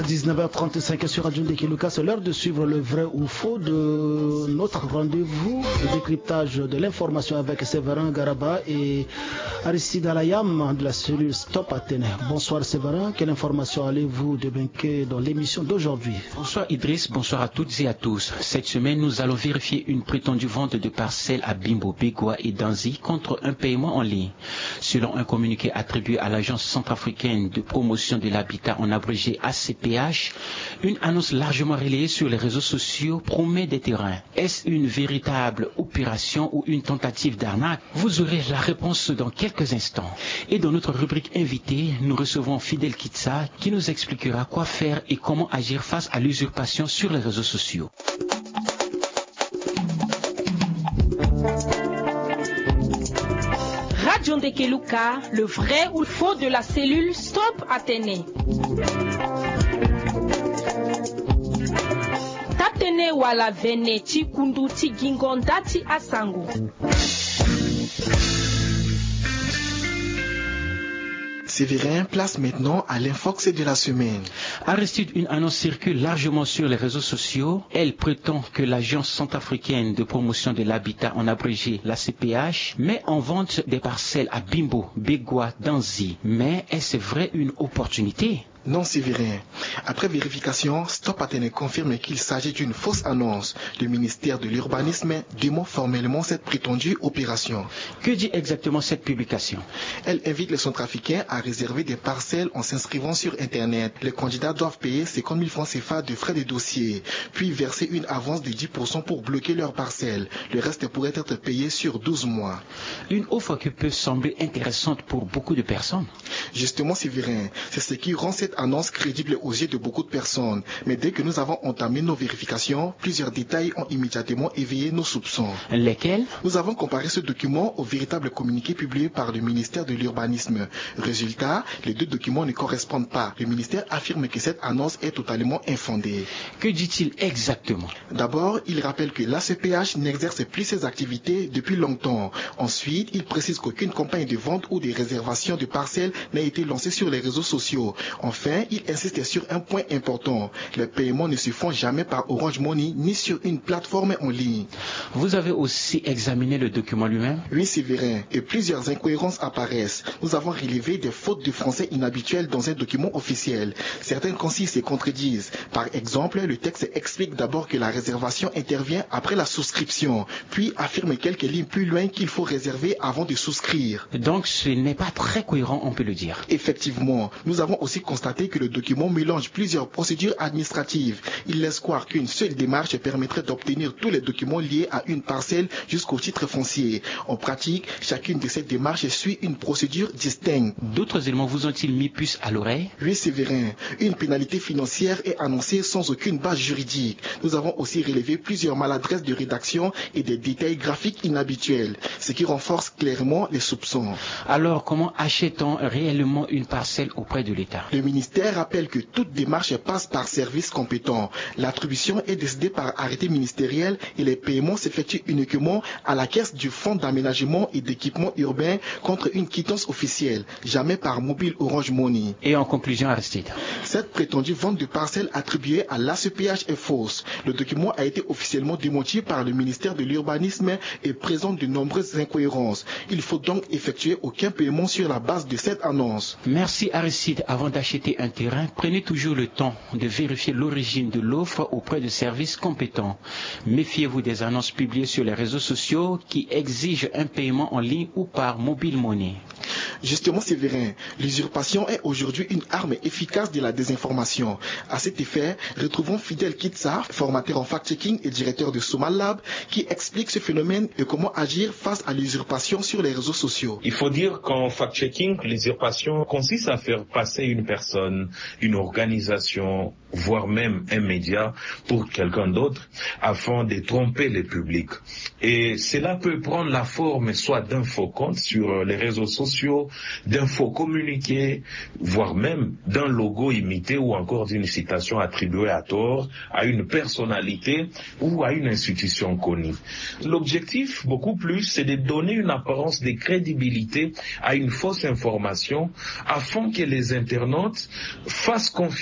À 19h35 sur Radio Ndekeluka, c'est l'heure de suivre le vrai ou faux de notre rendez-vous de décryptage de l'information avec Séverin Garaba et Aristide Alayam de la cellule Stop Athénée. Bonsoir Séverin, quelle information allez-vous débunker dans l'émission d'aujourd'hui? Bonsoir Idriss, bonsoir à toutes et à tous. Cette semaine, nous allons vérifier une prétendue vente de parcelles à Bimbo, Begwa et Danzi contre un paiement en ligne. Selon un communiqué attribué à l'Agence centrafricaine de promotion de l'habitat, en abrégé ACPH, une annonce largement relayée sur les réseaux sociaux promet des terrains. Est-ce une véritable opération ou une tentative d'arnaque? Vous aurez la réponse dans quelques instants. Et dans notre rubrique invité, nous recevons Fidel Kitsa qui nous expliquera quoi faire et comment agir face à l'usurpation sur les réseaux sociaux. Radio Ndekeluka, le vrai ou le faux de la cellule Stop Athénée. Tatene wala vene chikundu tigingondati asango. Séverin place maintenant à l'infox de la semaine. Aristide, une annonce circule largement sur les réseaux sociaux. Elle prétend que l'Agence centrafricaine de promotion de l'habitat, en abrégé la CPH, met en vente des parcelles à Bimbo, Begwa, Danzi. Mais est-ce vrai une opportunité? Non, Séverin. Après vérification, Stop Athénée confirme qu'il s'agit d'une fausse annonce. Le ministère de l'Urbanisme dément formellement cette prétendue opération. Que dit exactement cette publication? Elle invite les centrafricains à réserver des parcelles en s'inscrivant sur Internet. Les candidats doivent payer 50 000 francs CFA de frais de dossier, puis verser une avance de 10% pour bloquer leurs parcelles. Le reste pourrait être payé sur 12 mois. Une offre qui peut sembler intéressante pour beaucoup de personnes. Justement, Séverin, c'est ce qui rend cette annonce crédible aux yeux de beaucoup de personnes. Mais dès que nous avons entamé nos vérifications, plusieurs détails ont immédiatement éveillé nos soupçons. Lesquels? Nous avons comparé ce document au véritable communiqué publié par le ministère de l'Urbanisme. Résultat, les deux documents ne correspondent pas. Le ministère affirme que cette annonce est totalement infondée. Que dit-il exactement? D'abord, il rappelle que l'ACPH n'exerce plus ses activités depuis longtemps. Ensuite, il précise qu'aucune campagne de vente ou de réservation de parcelles n'a été lancée sur les réseaux sociaux. Enfin, il insiste sur un point important. Les paiements ne se font jamais par Orange Money ni sur une plateforme en ligne. Vous avez aussi examiné le document lui-même? Oui, Séverin, et plusieurs incohérences apparaissent. Nous avons relevé des fautes de français inhabituelles dans un document officiel. Certaines consignes se contredisent. Par exemple, le texte explique d'abord que la réservation intervient après la souscription, puis affirme quelques lignes plus loin qu'il faut réserver avant de souscrire. Donc ce n'est pas très cohérent, on peut le dire. Effectivement, nous avons aussi constaté que le document mélange plusieurs procédures administratives. Il laisse croire qu'une seule démarche permettrait d'obtenir tous les documents liés à une parcelle jusqu'au titre foncier. En pratique, chacune de ces démarches suit une procédure distincte. D'autres éléments vous ont-ils mis puce à l'oreille? Oui, Séverin. Une pénalité financière est annoncée sans aucune base juridique. Nous avons aussi relevé plusieurs maladresses de rédaction et des détails graphiques inhabituels, ce qui renforce clairement les soupçons. Alors, comment achète-t-on réellement une parcelle auprès de l'État? Le ministère rappelle que toute démarche passe par service compétent. L'attribution est décidée par arrêté ministériel et les paiements s'effectuent uniquement à la caisse du Fonds d'aménagement et d'équipement urbain contre une quittance officielle, jamais par mobile Orange Money. Et en conclusion, Aristide, cette prétendue vente de parcelles attribuée à l'ACPH est fausse. Le document a été officiellement démenti par le ministère de l'Urbanisme et présente de nombreuses incohérences. Il faut donc effectuer aucun paiement sur la base de cette annonce. Merci Aristide. Avant d'acheter un terrain, prenez toujours le temps de vérifier l'origine de l'offre auprès de services compétents. Méfiez-vous des annonces publiées sur les réseaux sociaux qui exigent un paiement en ligne ou par mobile money. Justement, Séverin, l'usurpation est aujourd'hui une arme efficace de la désinformation. À cet effet, retrouvons Fidel Kitsa, formateur en fact-checking et directeur de Somal Lab, qui explique ce phénomène et comment agir face à l'usurpation sur les réseaux sociaux. Il faut dire qu'en fact-checking, l'usurpation consiste à faire passer une personne, une organisation, voire même un média pour quelqu'un d'autre, afin de tromper le public. Et cela peut prendre la forme soit d'infocomptes sur les réseaux sociaux, d'infos communiqués, voire même d'un logo imité ou encore d'une citation attribuée à tort à une personnalité ou à une institution connue. L'objectif, beaucoup plus, c'est de donner une apparence de crédibilité à une fausse information afin que les internautes fassent confiance